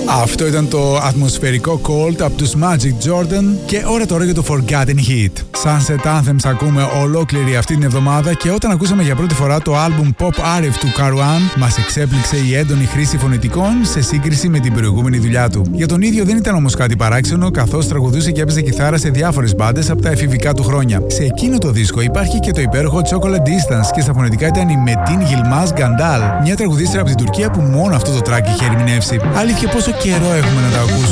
Αυτό ήταν το ατμοσφαιρικό Cold από τους Magic Jordan και ώρα τώρα για το Forgotten Hit. Sunset Anthems ακούμε ολόκληρη αυτή την εβδομάδα και όταν ακούσαμε για πρώτη φορά το άλμπουμ Pop Arif του Caruan, μας εξέπληξε η έντονη χρήση φωνητικών σε σύγκριση με την προηγούμενη δουλειά του. Για τον ίδιο δεν ήταν όμως κάτι παράξενο, καθώς τραγουδούσε και έπαιζε κιθάρα σε διάφορες μπάντες από τα εφηβικά του χρόνια. Σε εκείνο το δίσκο υπάρχει και το υπέροχο Chocolate Distance και στα φωνητικά ήταν η Metin Yilmaz Gandal, μια τραγουδίστρια από την Τουρκία που μόνο αυτό το track είχε ερμηνεύσει. Αλήθεια, πόσο καιρό έχουμε να τα ακούσουμε.